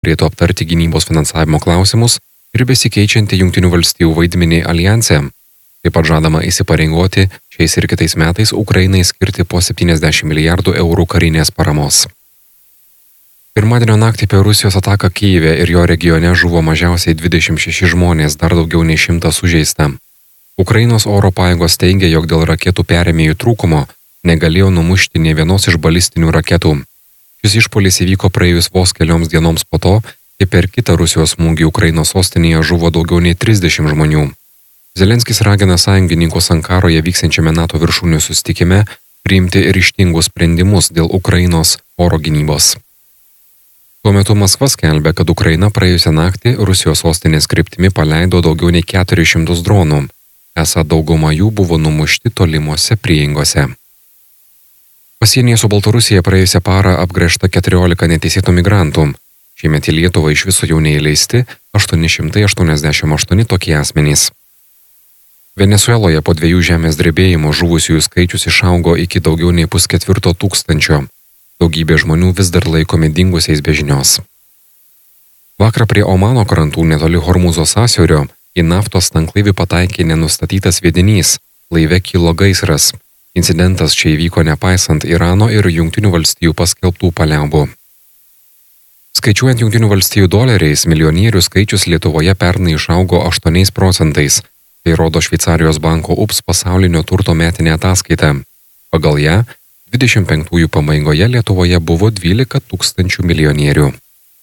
turėtų aptarti gynybos finansavimo klausimus ir besikeičiantį Jungtinių valstijų vaidmenį aljanse. Taip pat žadama įsipareigoti šiais ir kitais metais Ukrainai skirti po 70 milijardų eurų karinės paramos. Pirmadienio naktį per Rusijos ataką Kyjive ir jo regione žuvo mažiausiai 26 žmonės, dar daugiau nei 100 sužeista. Ukrainos oro pajėgos teigia, jog dėl raketų perėmėjų trūkumo negalėjo numušti nė vienos iš balistinių raketų. Šis išpuolis įvyko praėjus vos kelioms dienoms po to, kai per kitą Rusijos smūgį Ukrainos sostinėje žuvo daugiau nei 30 žmonių. Zelenskis ragina sąjungininkus Ankaroje vyksiančiame NATO viršūnių susitikime priimti ryžtingus sprendimus dėl Ukrainos oro gynybos. Tuo metu Maskva skelbia, kad Ukraina praėjusią naktį Rusijos sostinės kryptimi paleido daugiau nei 400 dronų. Esą dauguma jų buvo numušti tolimuose prieigose. Pasienyje su Baltarusija praėjusią parą apgręžta 14 neteisėtų migrantų. Šiemet į Lietuvą iš viso jau neįleisti 888 tokie asmenys. Venesueloje po 2 žemės drebėjimų žuvusiųjų skaičius išaugo iki daugiau nei 400 tūkstančio. Daugybė žmonių vis dar laikomi dingusiais be žinios. Vakar prie Omano krantų netoli Hormūzo sąsiaurio į naftos tanklaivį pataikė nenustatytas sviedinys, laive kilo gaisras. Incidentas čia įvyko nepaisant Irano ir Jungtinių valstijų paskelbtų paliaubų. Skaičiuojant Jungtinių valstijų doleriais, milijonierių skaičius Lietuvoje pernai išaugo 8%. Tai rodo Šveicarijos banko UBS pasaulinio turto metinė ataskaita. Pagal ją, 25-ųjų pabaigoje Lietuvoje buvo 12 tūkstančių milijonierių.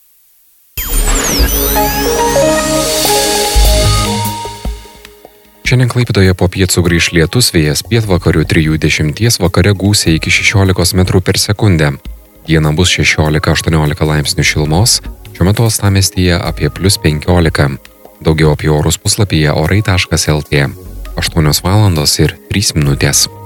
Šiandien Klaipėdoje popiet sugrįš lietus, vėjas pietvakarių 3–10, vakare gūsiai iki 16 metrų per sekundę. Dieną bus 16–18 laipsnių šilumos, šiuo metu uostamiestyje apie +15. Daugiau apie orus puslapyje orai.lt. 8 valandos ir 3 minutės.